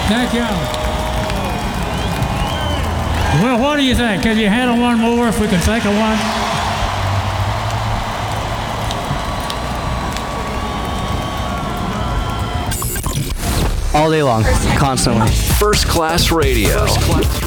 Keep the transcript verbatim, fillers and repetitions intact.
Thank you. Well, what do you think? Can you handle one more if we can think of one? All day long, constantly. First Class Radio. First Class